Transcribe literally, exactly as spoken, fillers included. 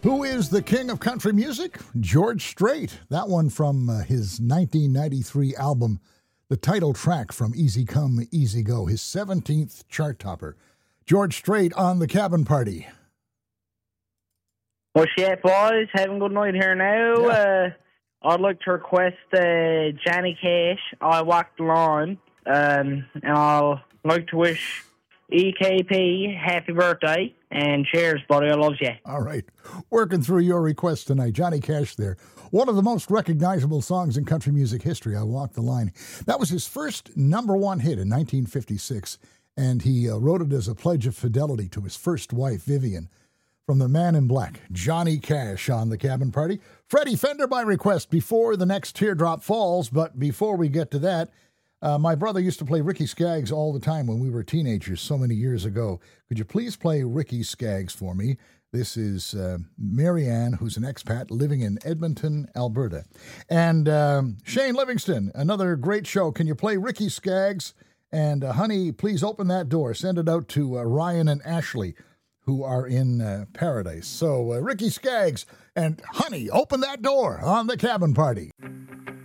Who is the king of country music? George Strait. That one from uh, his nineteen ninety-three album, the title track from Easy Come, Easy Go, his seventeenth chart topper. George Strait on The Cabin Party. Well, shit, boys. Having a good night here now. Yeah. Uh, I'd like to request uh, Johnny Cash, I Walk the Line. Um, and I'd like to wish E K P happy birthday. And cheers, buddy. I love you. All right. Working through your request tonight. Johnny Cash there. One of the most recognizable songs in country music history, I Walk the Line. That was his first number one hit in nineteen fifty-six, and he uh, wrote it as a pledge of fidelity to his first wife, Vivian. From the Man in Black, Johnny Cash on The Cabin Party. Freddie Fender by request before the next teardrop falls, but before we get to that, Uh, my brother used to play Ricky Skaggs all the time when we were teenagers so many years ago. Could you please play Ricky Skaggs for me? This is uh, Marianne, who's an expat living in Edmonton, Alberta. And um, Shane Livingston, another great show. Can you play Ricky Skaggs? And uh, honey, please open that door. Send it out to uh, Ryan and Ashley, who are in uh, Paradise. So uh, Ricky Skaggs and honey, open that door on The Cabin Party.